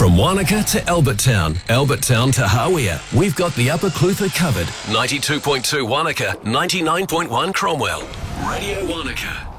From Wanaka to Albertown, Albertown to Hawea, we've got the Upper Clutha covered. 92.2 Wanaka, 99.1 Cromwell. Radio Wanaka.